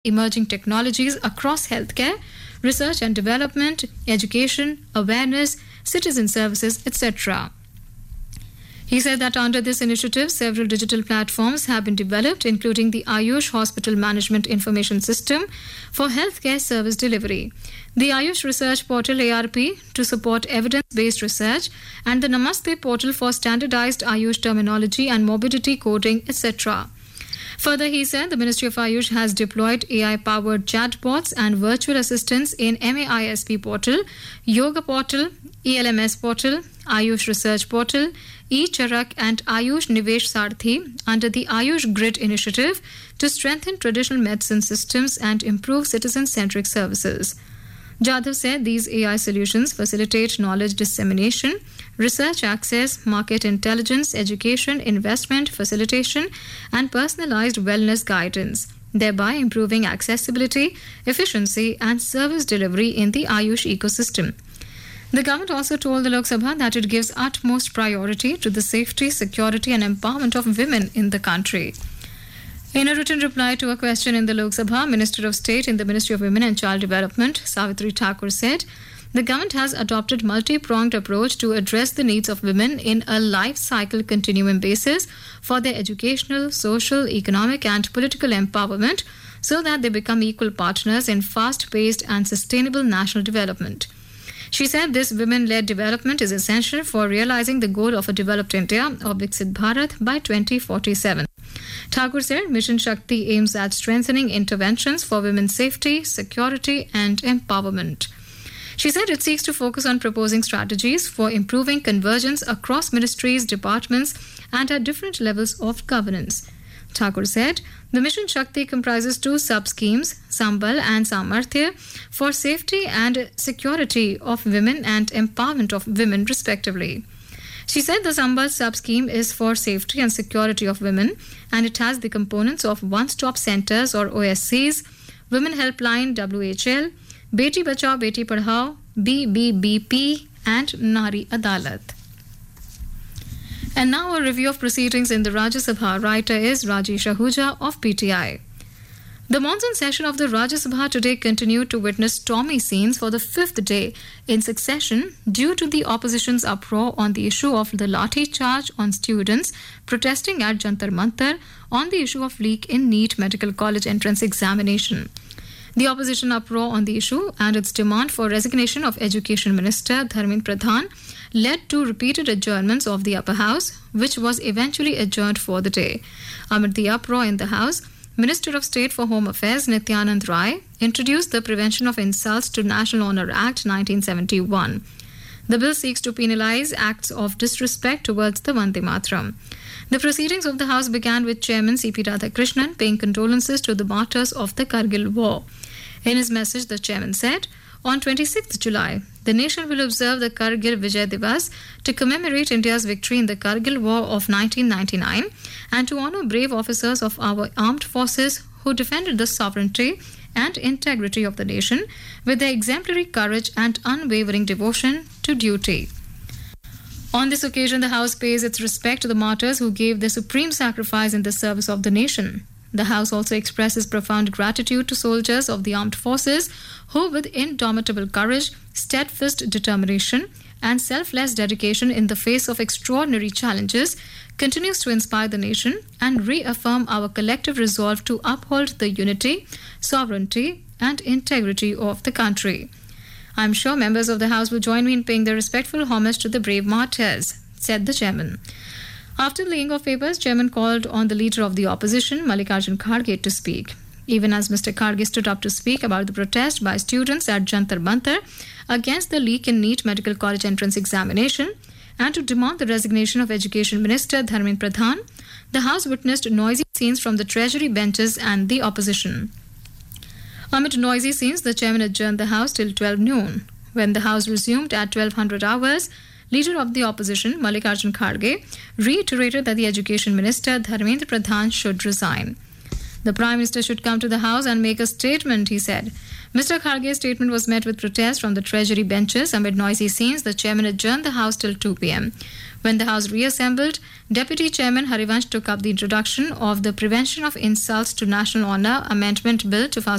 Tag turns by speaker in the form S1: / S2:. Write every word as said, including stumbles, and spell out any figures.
S1: emerging technologies across healthcare, research and development, education, awareness, citizen services, et cetera. He said that under this initiative, several digital platforms have been developed, including the Ayush Hospital Management Information System for healthcare service delivery, the Ayush Research Portal A R P to support evidence-based research, and the Namaste portal for standardized Ayush terminology and morbidity coding, et cetera. Further, he said the Ministry of Ayush has deployed A I-powered chatbots and virtual assistants in MAISP portal, Yoga portal, E L M S portal, Ayush Research portal, E-Charak and Ayush Nivesh Sarthi under the Ayush Grid initiative to strengthen traditional medicine systems and improve citizen-centric services. Jadhav said these A I solutions facilitate knowledge dissemination, research access, market intelligence, education, investment, facilitation, and personalized wellness guidance, thereby improving accessibility, efficiency, and service delivery in the Ayush ecosystem. The government also told the Lok Sabha that it gives utmost priority to the safety, security, and empowerment of women in the country. In a written reply to a question in the Lok Sabha, Minister of State in the Ministry of Women and Child Development, Savitri Thakur, said the government has adopted multi-pronged approach to address the needs of women in a life cycle continuum basis for their educational, social, economic, and political empowerment so that they become equal partners in fast-paced and sustainable national development. She said this women-led development is essential for realizing the goal of a developed India or Viksit Bharat by twenty forty-seven. Thakur said Mission Shakti aims at strengthening interventions for women's safety, security and empowerment. She said it seeks to focus on proposing strategies for improving convergence across ministries, departments and at different levels of governance. Thakur said the Mission Shakti comprises two sub-schemes, Sambal and Samarthya, for safety and security of women and empowerment of women respectively. She said the Sambal sub-scheme is for safety and security of women and it has the components of one-stop centers or O S Cs, Women Helpline W H L, Beti Bachao Beti Padhao, B B B P and Nari Adalat. And now a review of proceedings in the Rajya Sabha. Writer is Rajesh Ahuja of P T I. The monsoon session of the Rajya Sabha today continued to witness stormy scenes for the fifth day in succession due to the opposition's uproar on the issue of the lathi charge on students protesting at Jantar Mantar on the issue of leak in NEET Medical College entrance examination. The opposition uproar on the issue and its demand for resignation of Education Minister Dharmendra Pradhan led to repeated adjournments of the upper house, which was eventually adjourned for the day. Amid the uproar in the House, Minister of State for Home Affairs Nityanand Rai introduced the Prevention of Insults to National Honour Act nineteen seventy-one. The bill seeks to penalise acts of disrespect towards the Vande Mataram. The proceedings of the House began with Chairman C P Radhakrishnan paying condolences to the martyrs of the Kargil War. In his message, the Chairman said, on twenty-sixth of July, the nation will observe the Kargil Vijay Divas to commemorate India's victory in the Kargil War of nineteen ninety-nine and to honour brave officers of our armed forces who defended the sovereignty and integrity of the nation with their exemplary courage and unwavering devotion to duty. On this occasion, the House pays its respect to the martyrs who gave their supreme sacrifice in the service of the nation. The House also expresses profound gratitude to soldiers of the armed forces who, with indomitable courage, steadfast determination, and selfless dedication in the face of extraordinary challenges, continues to inspire the nation and reaffirm our collective resolve to uphold the unity, sovereignty, and integrity of the country. I am sure members of the House will join me in paying their respectful homage to the brave martyrs, said the Chairman. After the laying of papers, Chairman called on the leader of the opposition, Mallikarjun Kharge, to speak. Even as Mister Kharge stood up to speak about the protest by students at Jantar Mantar against the leak in NEET Medical College entrance examination and to demand the resignation of Education Minister Dharmendra Pradhan, the House witnessed noisy scenes from the Treasury benches and the opposition. Amid noisy scenes, the Chairman adjourned the House till twelve noon. When the House resumed at twelve hundred hours, Leader of the Opposition, Mallikarjun Kharge, reiterated that the Education Minister Dharmendra Pradhan should resign. The Prime Minister should come to the House and make a statement, he said. Mister Kharge's statement was met with protest from the Treasury benches. Amid noisy scenes, the Chairman adjourned the House till two p.m. When the House reassembled, Deputy Chairman Harivansh took up the introduction of the Prevention of Insults to National Honour Amendment Bill twenty